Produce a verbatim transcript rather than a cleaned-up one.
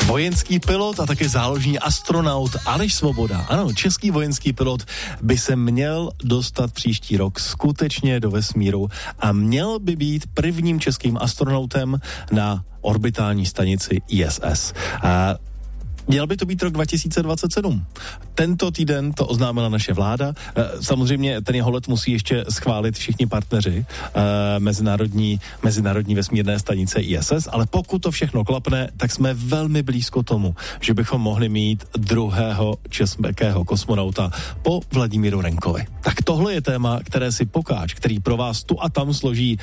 Vojenský pilot a také záložní astronaut Aleš Svoboda. Ano, český vojenský pilot by se měl dostat příští rok skutečně do vesmíru a měl by být prvním českým astronautem na orbitální stanici I S S. A měl by to být rok dva tisíce dvacet sedm. Tento týden to oznámila naše vláda. Samozřejmě ten jeho let musí ještě schválit všichni partneři mezinárodní, mezinárodní vesmírné stanice I S S, ale pokud to všechno klapne, tak jsme velmi blízko tomu, že bychom mohli mít druhého českého kosmonauta po Vladimíru Renkovi. Tak tohle je téma, které si Pokáč, který pro vás tu a tam složí